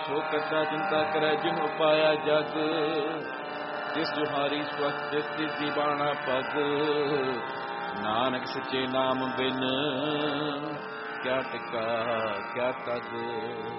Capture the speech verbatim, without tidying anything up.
ਸੋ ਕਰਤਾ ਚਿੰਤਾ ਕਰੈ ਜਿਨ ਉਪਾਇਆ ਜਗ। ਜਿਸ ਜੁਹਾਰੀ ਸਵਸਤ ਜਿਸ ਜਿਸ ਦੀ ਬਾਣਾ ਪਗ। ਨਾਨਕ ਸੱਚੇ ਨਾਮ ਬਿਨ ਕਿਆ ਟਿਕਾ ਕਿਆ ਤਗ।